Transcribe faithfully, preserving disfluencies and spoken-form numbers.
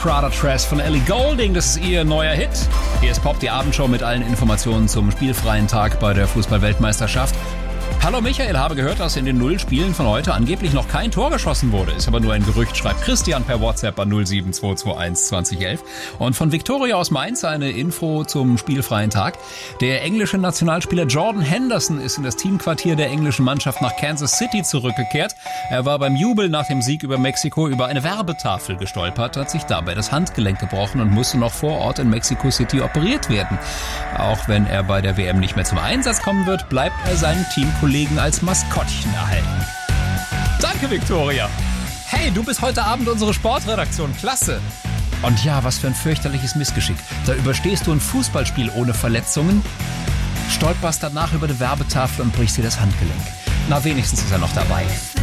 Prada Dress von Ellie Goulding. Das ist ihr neuer Hit. Hier ist Pop, die Abendshow mit allen Informationen zum spielfreien Tag bei der Fußball-Weltmeisterschaft. Hallo Michael, habe gehört, dass in den null Spielen von heute angeblich noch kein Tor geschossen wurde. Ist aber nur ein Gerücht, schreibt Christian per WhatsApp an null sieben zwei zwei eins zwanzig elf. Und von Victoria aus Mainz eine Info zum spielfreien Tag. Der englische Nationalspieler Jordan Henderson ist in das Teamquartier der englischen Mannschaft nach Kansas City zurückgekehrt. Er war beim Jubel nach dem Sieg über Mexiko über eine Werbetafel gestolpert, hat sich dabei das Handgelenk gebrochen und musste noch vor Ort in Mexico City operiert werden. Auch wenn er bei der W M nicht mehr zum Einsatz kommen wird, bleibt er seinen Teamkollegen als Maskottchen erhalten. Danke, Victoria. Hey, du bist heute Abend unsere Sportredaktion. Klasse. Und ja, was für ein fürchterliches Missgeschick. Da überstehst du ein Fußballspiel ohne Verletzungen, stolperst danach über die Werbetafel und brichst dir das Handgelenk. Na, wenigstens ist er noch dabei.